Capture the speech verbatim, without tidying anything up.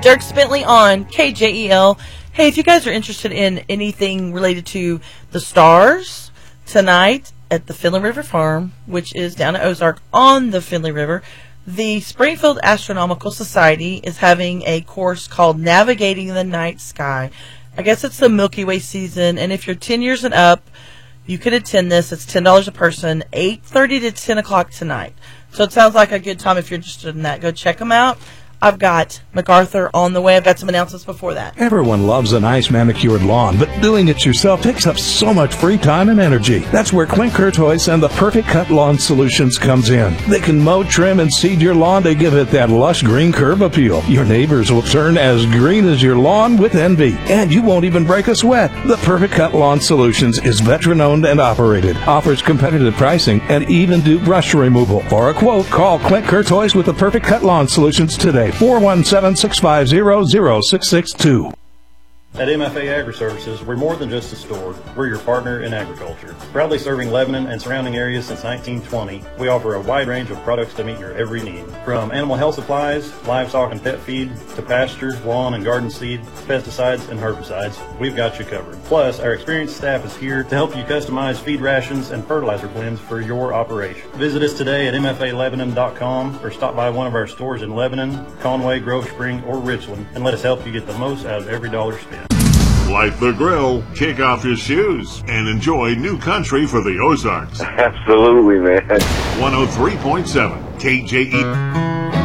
Dierks Bentley on K J E L. Hey, if you guys are interested in anything related to the Stars tonight at the Finley River Farm, which is down at Ozark on the Finley River, the Springfield Astronomical Society is having a course called Navigating the Night Sky. I guess it's the Milky Way season, and if you're ten years and up, you can attend this. It's ten dollars a person, eight thirty to ten o'clock tonight. So it sounds like a good time if you're interested in that. Go check them out. I've got MacArthur on the way. I've got some announcements before that. Everyone loves a nice manicured lawn, but doing it yourself takes up so much free time and energy. That's where Clint Courtois and the Perfect Cut Lawn Solutions comes in. They can mow, trim, and seed your lawn to give it that lush green curve appeal. Your neighbors will turn as green as your lawn with envy, and you won't even break a sweat. The Perfect Cut Lawn Solutions is veteran-owned and operated, offers competitive pricing, and even do brush removal. For a quote, call Clint Courtois with the Perfect Cut Lawn Solutions today. four one seven, six five zero, zero six six two. At M F A Agri-Services, we're more than just a store. We're your partner in agriculture. Proudly serving Lebanon and surrounding areas since nineteen twenty, we offer a wide range of products to meet your every need. From animal health supplies, livestock and pet feed, to pasture, lawn and garden seed, pesticides and herbicides, we've got you covered. Plus, our experienced staff is here to help you customize feed rations and fertilizer blends for your operation. Visit us today at M F A Lebanon dot com or stop by one of our stores in Lebanon, Conway, Grove Spring, or Richland and let us help you get the most out of every dollar spent. Light the grill, kick off your shoes, and enjoy new country for the Ozarks. Absolutely, man. one oh three point seven K J E.